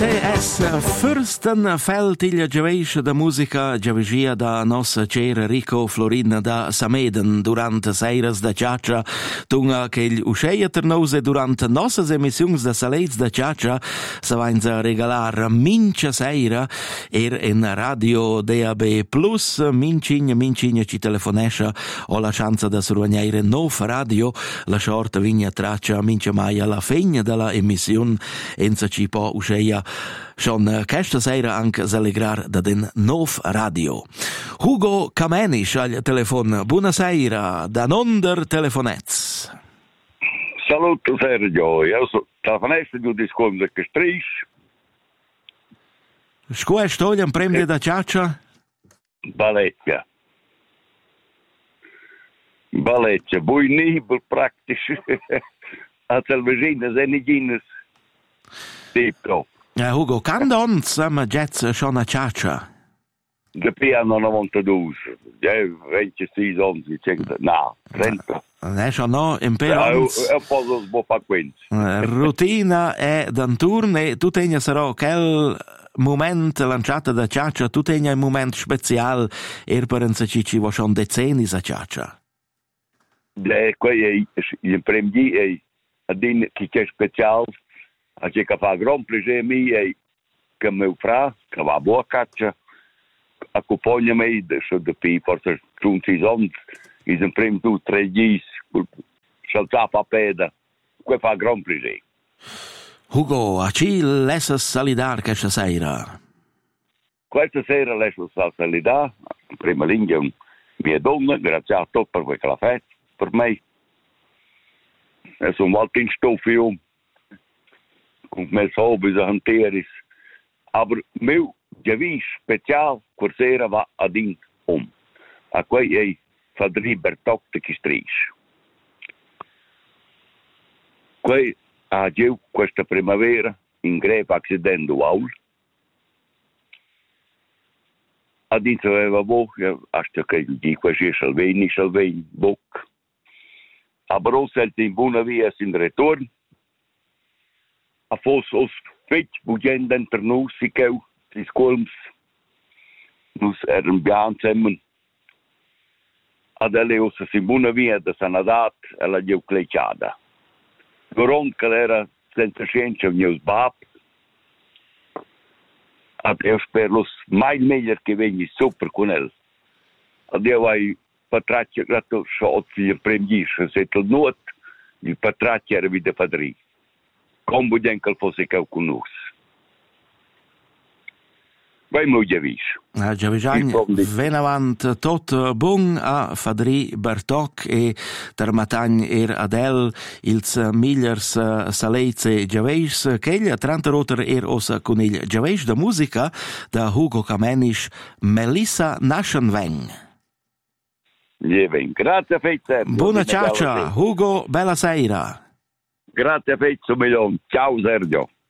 Fürsten felt il giavesce da musica giavegia da nossa c'era Rico Florin da Sameden durant seiras da Ciaccia, tunga che il usceia ternose durant nossas emissiuns da Salez da Ciaccia sa vains a regalar mincha seira in radio DAB Plus mincigna ci telefonescia o la chance da survagnaire nov radio la short vigna traccia mincha mai alla fegna della emissiun enza ci po usceia schon questa sera anche s'allegrar da den nov radio. Hugo Kamenisch al telefon. Buonasera, da nonder telefonez. Saluto Sergio, io sono telefonesta di un discorso che strisce. Scuola stoglia un premio da Ciaccia? Balecchia, voi nibel praktisch. A televisione senigines. Tipo. Hugo, quando ons am jets schon a Ciaccia? De piano 92, 26 11, no, 30. Adesso no, in perons. Un po' sboppaquenz. Rutina è d'un turne, tu tegna sarò quel moment lanciata da Ciaccia, tu tegna un moment special per ci va schon decennis a Ciaccia. Quelli il premio è a din che c'è special. A che fa gran piacere mi e che meu fra, che va boa caccia, accompagna me de pi forse giunti sont, is un prem tu 3 gis, salta a peda, que fa gran piacere. Hugo, a ci lessa salidar questa sera? Questa sera lessa salidar, in prima linea mia donna, grazie a tutto per quel che l'ha fatto, per me. E sono molto in stoffi com meus hobbies a hanteres. Aber meu javis special corsera va adin a quei ei Fadri Bertoc de Chistris. Quei ha giu questa primavera in greve accidente aul. Adin aveva boh, hasta che di quasi salveni boc. Aber o selte in buona via sin retorn. A fos os fetch bugend enter nus sikeu, sis colms, nus bian semmen. Ad eleos sin buona via da sanadat e la giu cleciada. Goron che era senza scienza mius bab, ad eo sperlos mai meglio che vegni super con el. Ad eo ai patraccia grato sciozzi il premigisce, setel nuot, il patraccia era vide Fadri. Come budem che fosse che conosce. Vai mo javis. Javisagn, ven avant tot bun a Fadri Bertoc e termatagn Adel ils millers saleize javis che 30 roter osa con il javis da musica da Hugo Kamenisch Melissa Naschenweng. Lieven, grazie Fetzer. Buona ciaccia, Hugo, bella sera. Grazie Fezzo Milion. Ciao Sergio.